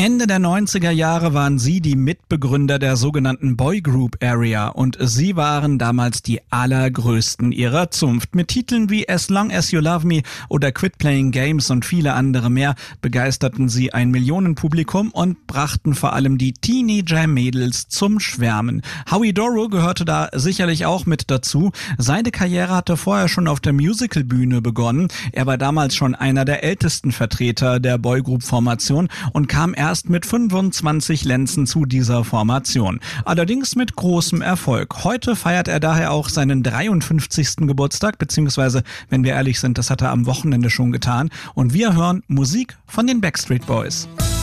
Ende der 90er Jahre waren sie die Mitbegründer der sogenannten Boygroup Area und sie waren damals die allergrößten ihrer Zunft. Mit Titeln wie As Long As You Love Me oder Quit Playing Games und viele andere mehr begeisterten sie ein Millionenpublikum und brachten vor allem die Teenager-Mädels zum Schwärmen. Howie Dorough gehörte da sicherlich auch mit dazu. Seine Karriere hatte vorher schon auf der Musicalbühne begonnen. Er war damals schon einer der ältesten Vertreter der Boygroup-Formation und kam erst mit 25 Lenzen zu dieser Formation. Allerdings mit großem Erfolg. Heute feiert er daher auch seinen 53. Geburtstag, beziehungsweise, wenn wir ehrlich sind, das hat er am Wochenende schon getan. Und wir hören Musik von den Backstreet Boys.